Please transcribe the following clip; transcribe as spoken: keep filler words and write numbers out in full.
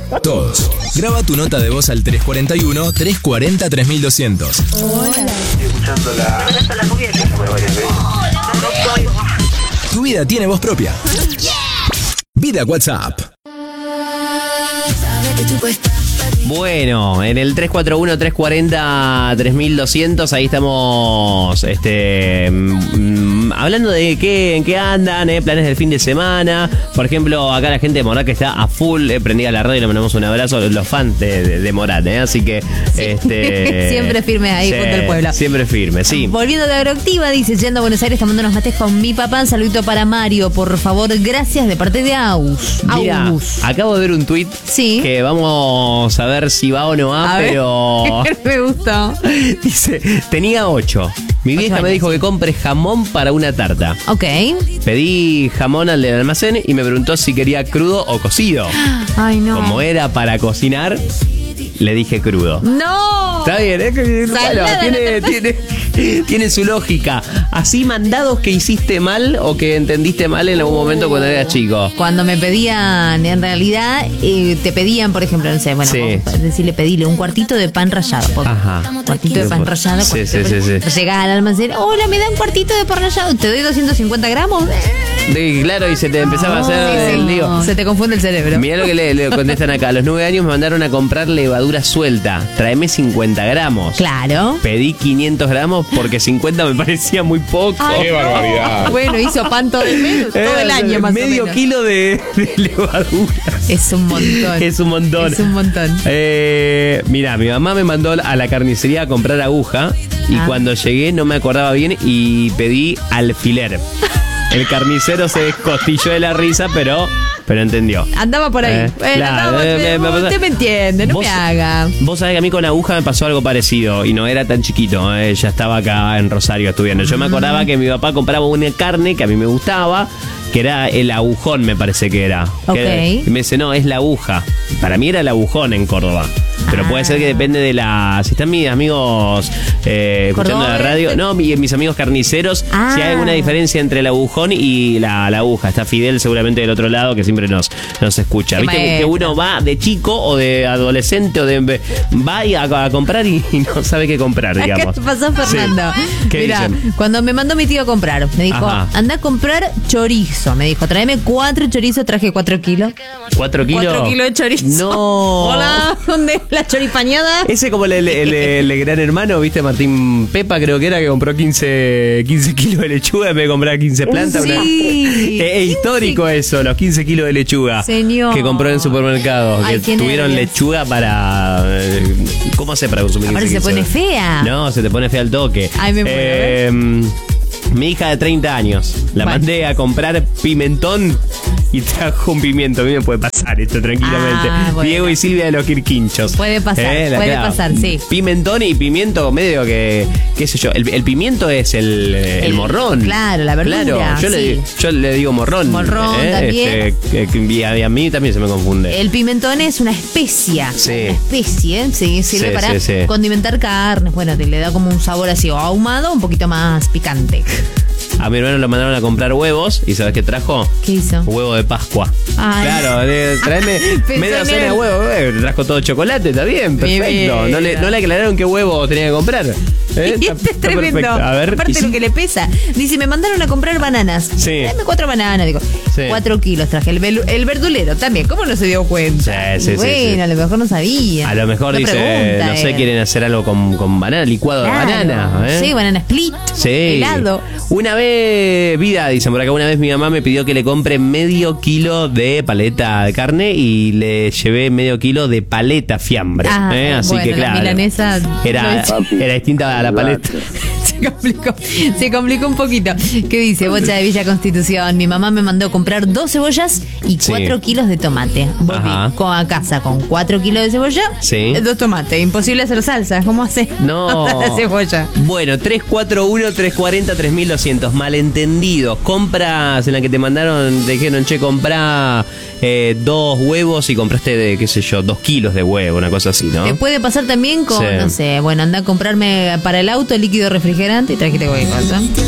Todos. Graba tu nota de voz al tres cuarenta y uno, trescientos cuarenta, tres mil doscientos. Hola. Estoy escuchando la... Tu vida tiene voz propia. Vida WhatsApp. Bueno, en el tres cuatro uno, trescientos cuarenta, tres mil doscientos, ahí estamos este, mmm, hablando de qué, en qué andan, eh, planes del fin de semana. Por ejemplo, acá la gente de Morat que está a full, eh, prendida la radio, le mandamos un abrazo a los fans de, de, de Morat, eh, así que... Sí. este Siempre firme ahí, sí, junto al pueblo. Siempre firme, sí. Volviendo de Agroactiva, dice, yendo a Buenos Aires tomando unos mates con mi papá. Un saludito para Mario, por favor, gracias, de parte de Aus. Mira, Aus. acabo de ver un tuit Sí. que vamos a ver si va o no va, A ver. pero... Me gustó. Dice, tenía ocho. Mi vieja Ocho me años. dijo que compre jamón para una tarta. Ok. Pedí jamón al del almacén y me preguntó si quería crudo o cocido. Ay, no. Como era para cocinar, le dije crudo. ¡No! Está bien, es que bueno, Salada tiene, la tiene, tiene su lógica. Así mandados que hiciste mal o que entendiste mal en algún momento cuando eras chico. Cuando me pedían, en realidad, eh, te pedían, por ejemplo, no sé, bueno, Sí. vos decirle, pedile un cuartito de pan rallado. por- Ajá. Un cuartito de pan rallado. Sí, cuartito sí, de sí, pan- sí. Llegás al almacén, hola, me da un cuartito de pan rallado, te doy doscientos cincuenta gramos. Sí, claro, y se te empezaba a hacer Sí, el sí. lío. Se te confunde el cerebro. Mirá lo que le, le contestan acá. A los nueve años me mandaron a comprar levadura suelta. Tráeme cincuenta gramos. Claro. Pedí quinientos gramos porque cincuenta me parecía muy poco. Ay, ¡Qué no. barbaridad! Bueno, hizo pan todo el, mes, todo el Eh, año más Medio o menos. kilo de, de levadura. Es un montón. Es un montón. Es un montón. Eh, mira, mi mamá me mandó a la carnicería a comprar aguja y Ah. cuando llegué no me acordaba bien y pedí alfiler. El carnicero se descostilló de la risa, pero, pero entendió. Andaba por ahí. Eh, Bueno, claro, andaba- eh, me- me- usted me entiende, no Vos- me haga. Vos sabés que a mí con aguja me pasó algo parecido y no era tan chiquito, eh, ya estaba acá en Rosario estudiando. Yo me acordaba que mi papá compraba una carne que a mí me gustaba, que era el agujón, me parece que era. Ok. Que- y me dice, no, es la aguja. Para mí era el agujón en Córdoba. Pero Ah. puede ser que depende de la... Si están mis amigos eh, escuchando la Cordobés. radio, no, mi- mis amigos carniceros, Ah. si hay alguna diferencia entre el agujón y la, la aguja. Está Fidel seguramente del otro lado que siempre nos, nos escucha. Qué ¿Viste que maestro. uno va de chico o de adolescente o de va y a, a comprar y, y no sabe qué comprar, digamos? ¿Qué pasó, Fernando? Sí. ¿Qué Mira, dicen? cuando me mandó mi tío a comprar, me dijo, Ajá. anda a comprar chorizo. Me dijo, tráeme cuatro chorizos, traje cuatro kilos. ¿Cuatro kilos? Cuatro kilos de chorizo. No. Hola, ¿dónde es la choripañada? Ese como el, el, el- el gran hermano, ¿viste? Martín Pepa creo que era, que compró quince, quince kilos de lechuga en vez de comprar quince plantas. Sí. Una- Es, es histórico eso, los quince kilos de lechuga. Señor. Que compró en el supermercado. Ay, que qué tuvieron nervios. lechuga para... eh, ¿Cómo hace para consumir Aparte quince se pone kilos? fea. No, se te pone fea al toque. Ay, me muero, Eh, Mi hija de treinta años, la Bueno. mandé a comprar pimentón y trajo un pimiento. A mí me puede pasar esto tranquilamente. Ah, bueno. Diego y Silvia de los Quirquinchos. Puede pasar, la- puede claro, pasar, sí. Pimentón y pimiento medio que, qué sé yo, el, el pimiento es el, el El- morrón. claro, la verdura, Claro, yo, sí. le, yo le digo morrón. Morrón también. Este, que- y a, y a mí también se me confunde. El pimentón es una especia. Sí. Una especie, sí, sirve Sí, para sí, sí. condimentar carnes. Bueno, te le da como un sabor así o ahumado, un poquito más picante. A mi hermano lo mandaron a comprar huevos y ¿sabes qué trajo? ¿Qué hizo? Huevo de Pascua. Ay. Claro, eh, traeme Pensé media en docena de él. huevos. Eh, trajo todo chocolate, está bien, Mi perfecto. No le, vida. no le aclararon qué huevo tenía que comprar. ¿Eh? Y Está- este es está tremendo. perfecto. A ver, Aparte y lo sí. que le pesa. Dice, me mandaron a comprar bananas. Sí. Dame cuatro bananas. Digo, Sí. cuatro kilos traje. El, velu- el verdulero también. ¿Cómo no se dio cuenta? Sí, sí, Y sí, bueno, sí. a lo mejor no sabía. A lo mejor No dice, pregunta, no sé, eh. quieren hacer algo con, con banana, licuado Claro. de banana. ¿eh? Sí, banana split. Sí. Helado. Una vez, vida, dicen por acá, una vez mi mamá me pidió que le compre medio kilo de paleta de carne y le llevé medio kilo de paleta fiambre. Ah, ¿eh? Así bueno, que la claro. milanesa Era, no era distinta a la paleta. Se complicó, se complicó un poquito. ¿Qué dice? Bocha de Villa Constitución. Mi mamá me mandó a comprar dos cebollas y Sí. cuatro kilos de tomate. Volví Ajá. con- a casa con cuatro kilos de cebolla, Sí. dos tomates. Imposible hacer salsa. ¿Cómo hace? No. La cebolla. Bueno, tres cuatro uno, tres cuatro cero, tres mil doscientos. Malentendido. Compras en la que te mandaron, te dijeron, che, comprá eh, dos huevos y compraste, de, qué sé yo, dos kilos de huevo, una cosa así, ¿no? Te puede pasar también con, Sí. no sé, bueno, anda a comprarme para el auto líquido refrigerante y trajiste cualquier cosa.